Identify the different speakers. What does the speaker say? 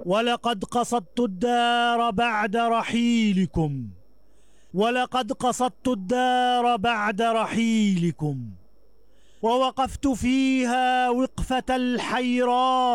Speaker 1: ولقد قصدت الدار بعد رحيلكم، ولقد قصدت الدار بعد رحيلكم، ووقفت فيها وقفة الحيران.